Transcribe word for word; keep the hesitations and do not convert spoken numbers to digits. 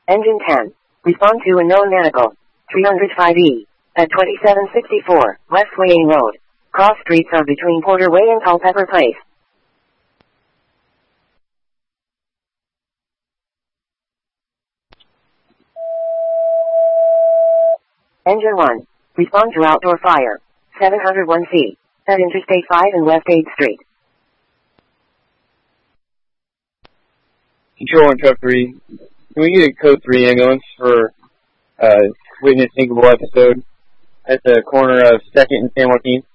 Engine ten. Respond to unknown vehicle. three oh five E. At twenty-seven sixty-four, West Wayne Road. Cross streets are between Porter Way and Culpeper Place. Engine one. Respond to outdoor fire. seven oh one C. At Interstate five and West eighth Street. Control one, Truck three. Can we get a code three ambulance for uh, witness thinkable episode at the corner of second and San Joaquin?